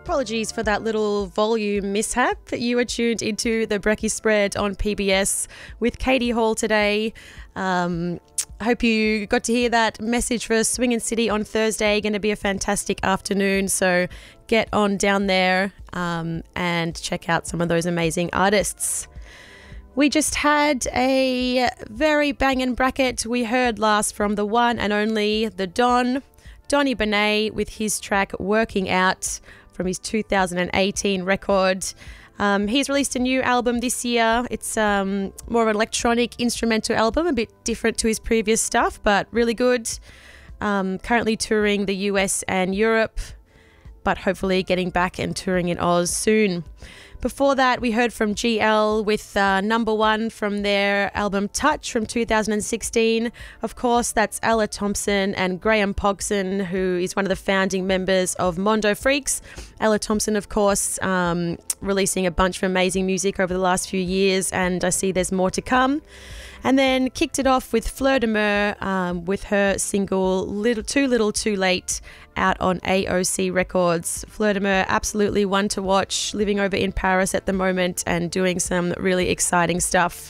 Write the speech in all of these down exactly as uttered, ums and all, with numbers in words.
Apologies for that little volume mishap. You are tuned into the Brekkie Spread on P B S with Katie Hall today. Um, I hope you got to hear that message for Swingin' City on Thursday. Going to be a fantastic afternoon, so get on down there um, and check out some of those amazing artists. We just had a very banging bracket. We heard last from the one and only The Don, Donny Benet, with his track Working Out from his two thousand eighteen record. Um, he's released a new album this year. It's um, more of an electronic instrumental album, a bit different to his previous stuff, but really good. Um, currently touring the U S and Europe, but hopefully getting back and touring in Oz soon. Before that, we heard from G L with uh, Number One from their album Touch from two thousand sixteen. Of course, that's Ella Thompson and Graham Pogson, who is one of the founding members of Mondo Freaks. Ella Thompson, of course, um, releasing a bunch of amazing music over the last few years, and I see there's more to come. And then kicked it off with Fleur de Mer um, with her single Little Too Little Too Late, out on A O C Records. Fleur de Mer, absolutely one to watch, living over in Paris at the moment and doing some really exciting stuff.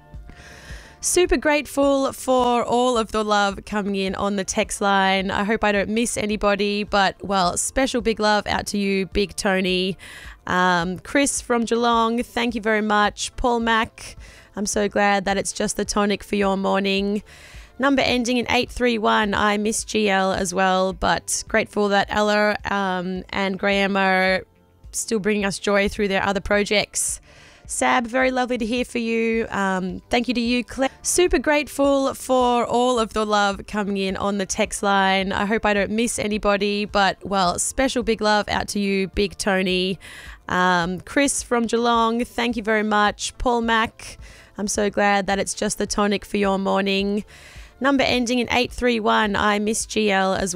Super grateful for all of the love coming in on the text line. I hope I don't miss anybody, but, well, special big love out to you, Big Tony. Um, Chris from Geelong, thank you very much. Paul Mack, I'm so glad that it's just the tonic for your morning. Number ending in eight three one, I miss G L as well, but grateful that Ella um, and Graham are still bringing us joy through their other projects. Sab, very lovely to hear from you. Um, thank you to you, Claire. Super grateful for all of the love coming in on the text line. I hope I don't miss anybody, but, well, special big love out to you, Big Tony. Um, Chris from Geelong, thank you very much. Paul Mack, I'm so glad that it's just the tonic for your morning. Number ending in eight three one, I miss G L as well.